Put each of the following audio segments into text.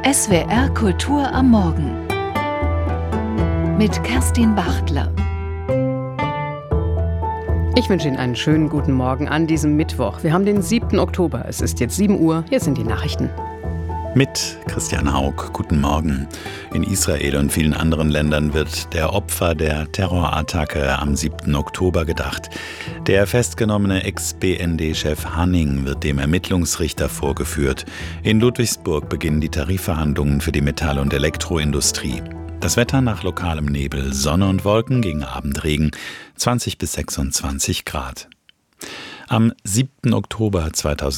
SWR Kultur am Morgen mit Kerstin Bachtler. Ich wünsche Ihnen einen schönen guten Morgen an diesem Mittwoch. Wir haben den 7. Oktober. Es ist jetzt 7 Uhr. Hier sind die Nachrichten. Mit Christian Haug, guten Morgen. In Israel und vielen anderen Ländern wird der Opfer der Terrorattacke am 7. Oktober gedacht. Der festgenommene Ex-BND-Chef Hanning wird dem Ermittlungsrichter vorgeführt. In Ludwigsburg beginnen die Tarifverhandlungen für die Metall- und Elektroindustrie. Das Wetter nach lokalem Nebel, Sonne und Wolken, gegen Abend Regen, 20 bis 26 Grad. Am 7. Oktober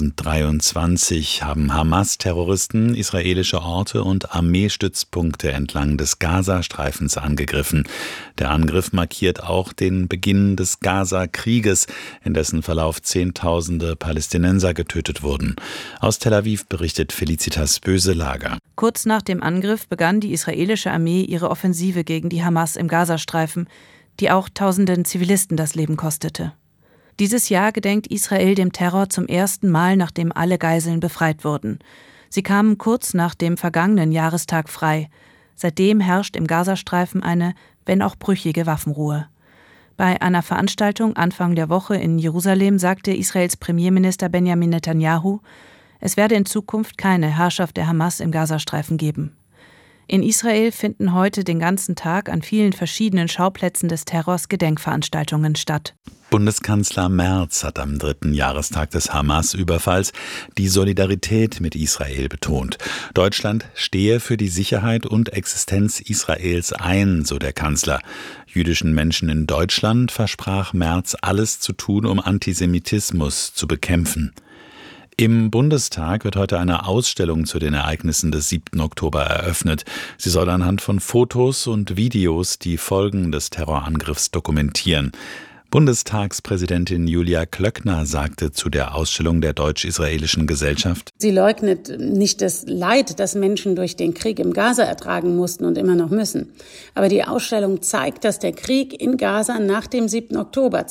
2023 haben Hamas-Terroristen israelische Orte und Armeestützpunkte entlang des Gazastreifens angegriffen. Der Angriff markiert auch den Beginn des Gaza-Krieges, in dessen Verlauf Zehntausende Palästinenser getötet wurden. Aus Tel Aviv berichtet Felicitas Böselager. Kurz nach dem Angriff begann die israelische Armee ihre Offensive gegen die Hamas im Gazastreifen, die auch tausenden Zivilisten das Leben kostete. Dieses Jahr gedenkt Israel dem Terror zum ersten Mal, nachdem alle Geiseln befreit wurden. Sie kamen kurz nach dem vergangenen Jahrestag frei. Seitdem herrscht im Gazastreifen eine, wenn auch brüchige Waffenruhe. Bei einer Veranstaltung Anfang der Woche in Jerusalem sagte Israels Premierminister Benjamin Netanyahu, es werde in Zukunft keine Herrschaft der Hamas im Gazastreifen geben. In Israel finden heute den ganzen Tag an vielen verschiedenen Schauplätzen des Terrors Gedenkveranstaltungen statt. Bundeskanzler Merz hat am 3. Jahrestag des Hamas-Überfalls die Solidarität mit Israel betont. Deutschland stehe für die Sicherheit und Existenz Israels ein, so der Kanzler. Jüdischen Menschen in Deutschland versprach Merz, alles zu tun, um Antisemitismus zu bekämpfen. Im Bundestag wird heute eine Ausstellung zu den Ereignissen des 7. Oktober eröffnet. Sie soll anhand von Fotos und Videos die Folgen des Terrorangriffs dokumentieren. Bundestagspräsidentin Julia Klöckner sagte zu der Ausstellung der Deutsch-Israelischen Gesellschaft: Sie leugnet nicht das Leid, das Menschen durch den Krieg im Gaza ertragen mussten und immer noch müssen. Aber die Ausstellung zeigt, dass der Krieg in Gaza nach dem 7. Oktober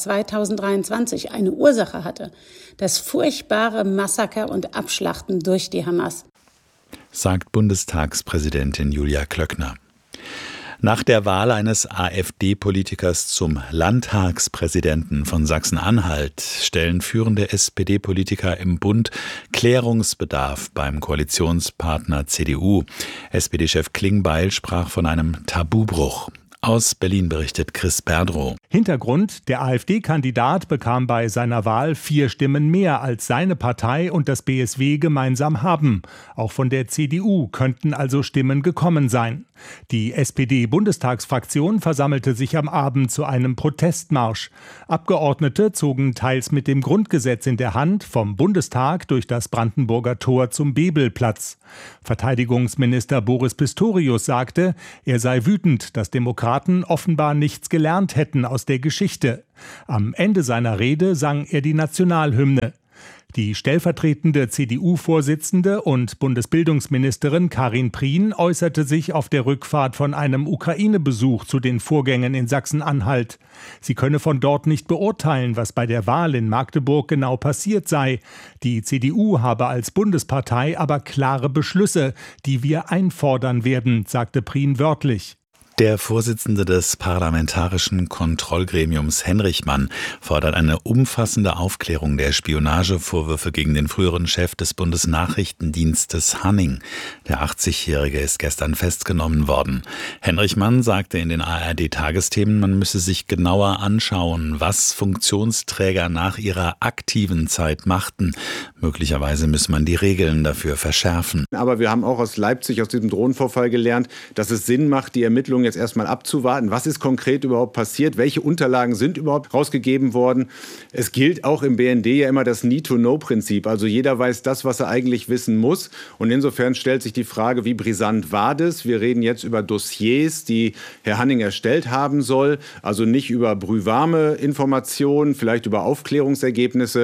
2023 eine Ursache hatte: das furchtbare Massaker und Abschlachten durch die Hamas. Sagt Bundestagspräsidentin Julia Klöckner. Nach der Wahl eines AfD-Politikers zum Landtagspräsidenten von Sachsen-Anhalt stellen führende SPD-Politiker im Bund Klärungsbedarf beim Koalitionspartner CDU. SPD-Chef Klingbeil sprach von einem Tabubruch. Aus Berlin berichtet Chris Berdrow. Hintergrund: Der AfD-Kandidat bekam bei seiner Wahl 4 Stimmen mehr, als seine Partei und das BSW gemeinsam haben. Auch von der CDU könnten also Stimmen gekommen sein. Die SPD-Bundestagsfraktion versammelte sich am Abend zu einem Protestmarsch. Abgeordnete zogen teils mit dem Grundgesetz in der Hand vom Bundestag durch das Brandenburger Tor zum Bebelplatz. Verteidigungsminister Boris Pistorius sagte, er sei wütend, dass Demokraten offenbar nichts gelernt hätten aus der Geschichte. Am Ende seiner Rede sang er die Nationalhymne. Die stellvertretende CDU-Vorsitzende und Bundesbildungsministerin Karin Prien äußerte sich auf der Rückfahrt von einem Ukraine-Besuch zu den Vorgängen in Sachsen-Anhalt. Sie könne von dort nicht beurteilen, was bei der Wahl in Magdeburg genau passiert sei. Die CDU habe als Bundespartei aber klare Beschlüsse, die wir einfordern werden, sagte Prien wörtlich. Der Vorsitzende des Parlamentarischen Kontrollgremiums Henrichmann fordert eine umfassende Aufklärung der Spionagevorwürfe gegen den früheren Chef des Bundesnachrichtendienstes Hanning. Der 80-Jährige ist gestern festgenommen worden. Henrichmann sagte in den ARD-Tagesthemen, man müsse sich genauer anschauen, was Funktionsträger nach ihrer aktiven Zeit machten. Möglicherweise müsse man die Regeln dafür verschärfen. Aber wir haben auch aus Leipzig, aus diesem Drohnenvorfall gelernt, dass es Sinn macht, die Ermittlungen jetzt erstmal abzuwarten. Was ist konkret überhaupt passiert? Welche Unterlagen sind überhaupt rausgegeben worden? Es gilt auch im BND ja immer das Need-to-Know-Prinzip. Also jeder weiß das, was er eigentlich wissen muss. Und insofern stellt sich die Frage, wie brisant war das? Wir reden jetzt über Dossiers, die Herr Hanning erstellt haben soll. Also nicht über brühwarme Informationen, vielleicht über Aufklärungsergebnisse.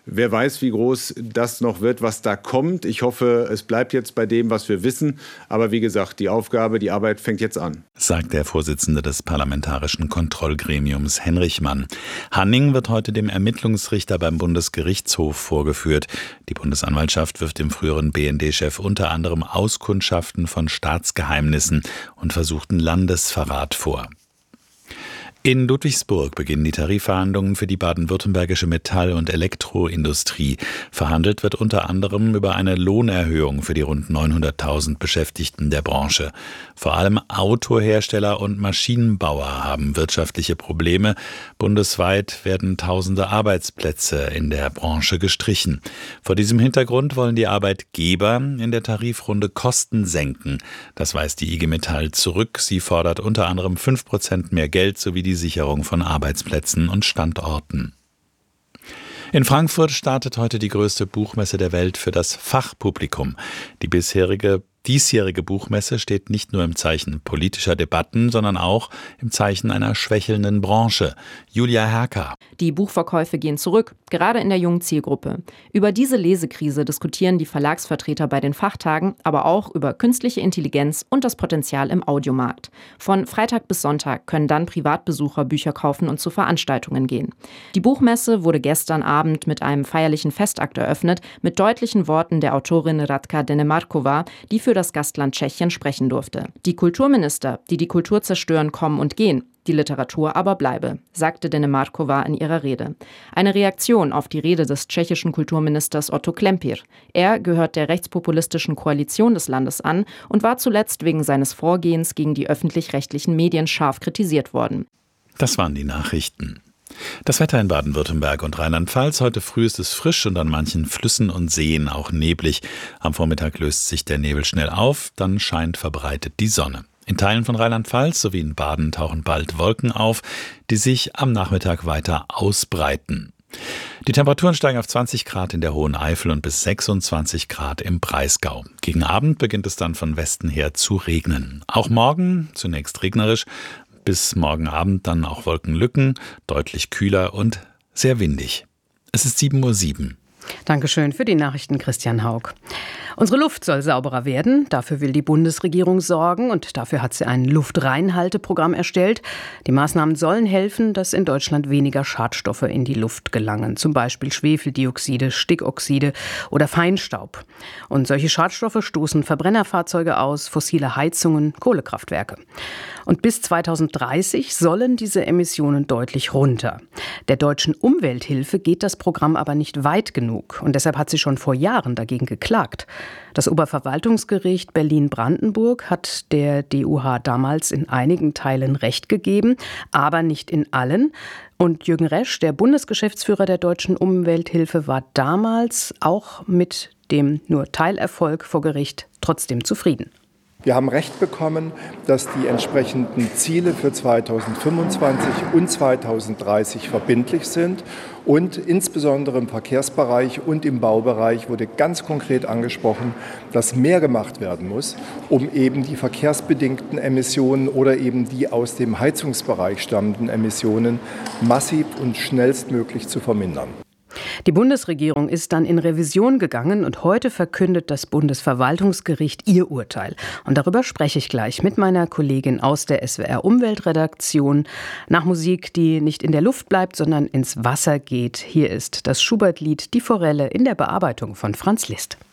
Wer weiß, wie groß das noch wird, was da kommt. Ich hoffe, es bleibt jetzt bei dem, was wir wissen. Aber wie gesagt, die Arbeit fängt jetzt an. Sagt der Vorsitzende des Parlamentarischen Kontrollgremiums Henrich Mann. Hanning wird heute dem Ermittlungsrichter beim Bundesgerichtshof vorgeführt. Die Bundesanwaltschaft wirft dem früheren BND-Chef unter anderem Auskundschaften von Staatsgeheimnissen und versuchten Landesverrat vor. In Ludwigsburg beginnen die Tarifverhandlungen für die baden-württembergische Metall- und Elektroindustrie. Verhandelt wird unter anderem über eine Lohnerhöhung für die rund 900.000 Beschäftigten der Branche. Vor allem Autohersteller und Maschinenbauer haben wirtschaftliche Probleme. Bundesweit werden tausende Arbeitsplätze in der Branche gestrichen. Vor diesem Hintergrund wollen die Arbeitgeber in der Tarifrunde Kosten senken. Das weist die IG Metall zurück. Sie fordert unter anderem 5% mehr Geld sowie die Sicherung von Arbeitsplätzen und Standorten. In Frankfurt startet heute die größte Buchmesse der Welt für das Fachpublikum. Die diesjährige Buchmesse steht nicht nur im Zeichen politischer Debatten, sondern auch im Zeichen einer schwächelnden Branche. Julia Herker. Die Buchverkäufe gehen zurück, gerade in der jungen Zielgruppe. Über diese Lesekrise diskutieren die Verlagsvertreter bei den Fachtagen, aber auch über künstliche Intelligenz und das Potenzial im Audiomarkt. Von Freitag bis Sonntag können dann Privatbesucher Bücher kaufen und zu Veranstaltungen gehen. Die Buchmesse wurde gestern Abend mit einem feierlichen Festakt eröffnet, mit deutlichen Worten der Autorin Radka Denemarkova, die für das Gastland Tschechien sprechen durfte. Die Kulturminister, die die Kultur zerstören, kommen und gehen. Die Literatur aber bleibe, sagte Denemarkova in ihrer Rede. Eine Reaktion auf die Rede des tschechischen Kulturministers Otto Klempir. Er gehört der rechtspopulistischen Koalition des Landes an und war zuletzt wegen seines Vorgehens gegen die öffentlich-rechtlichen Medien scharf kritisiert worden. Das waren die Nachrichten. Das Wetter in Baden-Württemberg und Rheinland-Pfalz. Heute früh ist es frisch und an manchen Flüssen und Seen auch neblig. Am Vormittag löst sich der Nebel schnell auf, dann scheint verbreitet die Sonne. In Teilen von Rheinland-Pfalz sowie in Baden tauchen bald Wolken auf, die sich am Nachmittag weiter ausbreiten. Die Temperaturen steigen auf 20 Grad in der Hohen Eifel und bis 26 Grad im Breisgau. Gegen Abend beginnt es dann von Westen her zu regnen. Auch morgen zunächst regnerisch, bis morgen Abend dann auch Wolkenlücken, deutlich kühler und sehr windig. Es ist 7:07 Uhr. Dankeschön für die Nachrichten, Christian Haug. Unsere Luft soll sauberer werden. Dafür will die Bundesregierung sorgen und dafür hat sie ein Luftreinhalteprogramm erstellt. Die Maßnahmen sollen helfen, dass in Deutschland weniger Schadstoffe in die Luft gelangen. Zum Beispiel Schwefeldioxide, Stickoxide oder Feinstaub. Und solche Schadstoffe stoßen Verbrennerfahrzeuge aus, fossile Heizungen, Kohlekraftwerke. Und bis 2030 sollen diese Emissionen deutlich runter. Der deutschen Umwelthilfe geht das Programm aber nicht weit genug. Und deshalb hat sie schon vor Jahren dagegen geklagt. Das Oberverwaltungsgericht Berlin-Brandenburg hat der DUH damals in einigen Teilen Recht gegeben, aber nicht in allen. Und Jürgen Resch, der Bundesgeschäftsführer der deutschen Umwelthilfe, war damals auch mit dem nur Teilerfolg vor Gericht trotzdem zufrieden. Wir haben Recht bekommen, dass die entsprechenden Ziele für 2025 und 2030 verbindlich sind. Und insbesondere im Verkehrsbereich und im Baubereich wurde ganz konkret angesprochen, dass mehr gemacht werden muss, um eben die verkehrsbedingten Emissionen oder eben die aus dem Heizungsbereich stammenden Emissionen massiv und schnellstmöglich zu vermindern. Die Bundesregierung ist dann in Revision gegangen und heute verkündet das Bundesverwaltungsgericht ihr Urteil. Und darüber spreche ich gleich mit meiner Kollegin aus der SWR-Umweltredaktion. Nach Musik, die nicht in der Luft bleibt, sondern ins Wasser geht. Hier ist das Schubert-Lied Die Forelle in der Bearbeitung von Franz Liszt.